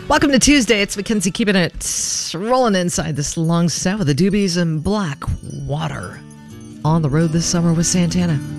Welcome to Tuesday. It's Mackenzie keeping it rolling inside this long set with the Doobies and Black Water. On the road this summer with Santana.